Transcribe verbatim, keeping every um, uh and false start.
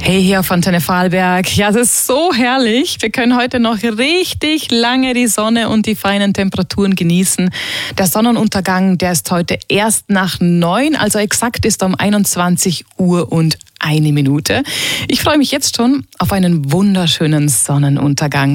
Hey, hier auf Antenne Vorarlberg. Ja, es ist so herrlich. Wir können heute noch richtig lange die Sonne und die feinen Temperaturen genießen. Der Sonnenuntergang, der ist heute erst nach neun, also exakt ist um einundzwanzig Uhr und eine Minute. Ich freue mich jetzt schon auf einen wunderschönen Sonnenuntergang.